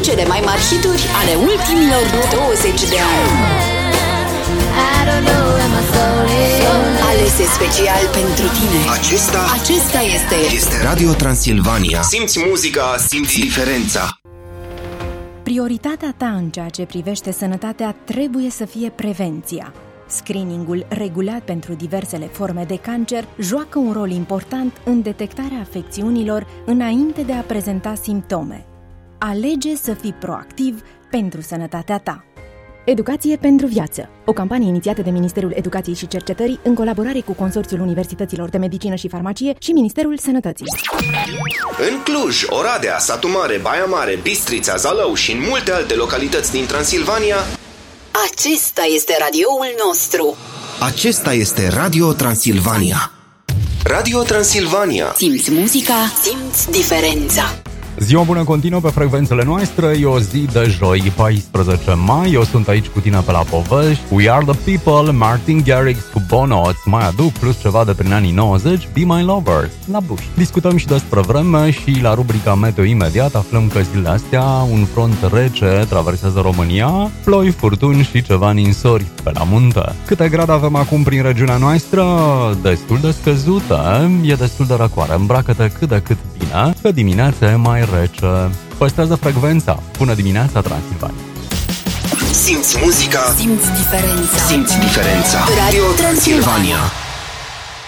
cele mai mari hituri ale ultimilor 20 de ani. Alese special pentru tine. Acesta este Radio Transilvania. Simți muzica, simți diferența. Prioritatea ta în ceea ce privește sănătatea trebuie să fie prevenția. Screeningul regulat pentru diversele forme de cancer joacă un rol important în detectarea afecțiunilor înainte de a prezenta simptome. Alege să fii proactiv pentru sănătatea ta. Educație pentru viață, o campanie inițiată de Ministerul Educației și Cercetării în colaborare cu Consorțiul Universităților de Medicină și Farmacie și Ministerul Sănătății. În Cluj, Oradea, Satu Mare, Baia Mare, Bistrița, Zalău și în multe alte localități din Transilvania, acesta este radioul nostru. Acesta este Radio Transilvania. Radio Transilvania. Simți muzica, simți diferența. Ziua bună continuă pe frecvențele noastre, e o zi de joi, 14 mai, eu sunt aici cu tine pe la povești. We Are The People, Martin Garrix cu Bono, îți mai aduc plus ceva de prin anii 90, Be My Lover, la Bush. Discutăm și despre vreme și la rubrica Meteo imediat aflăm că zilele astea un front rece traversează România, ploi, furtuni și ceva ninsori pe la munte. Câte grade avem acum prin regiunea noastră? Destul de scăzută, e destul de răcoare, îmbracă-te cât de cât bine, că dimineața e mai rece. Păstrează frecvența. Bună dimineața, Transilvania! Simți muzica, simți diferența. Simți diferența. Radio Transilvania.